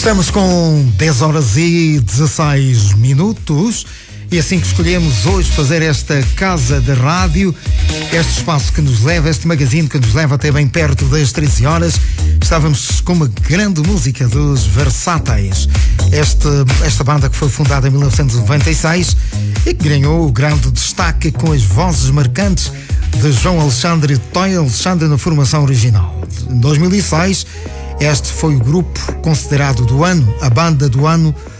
Estamos com 10 horas e 16 minutos e assim que escolhemos hoje fazer esta casa de rádio, este espaço que nos leva, este magazine que nos leva até bem perto das 13 horas, estávamos com uma grande música dos Versáteis. Esta banda que foi fundada em 1996 e que ganhou o grande destaque com as vozes marcantes de João Alexandre e Toy Alexandre na formação original. Em 2006, este foi o grupo considerado do ano, a banda do ano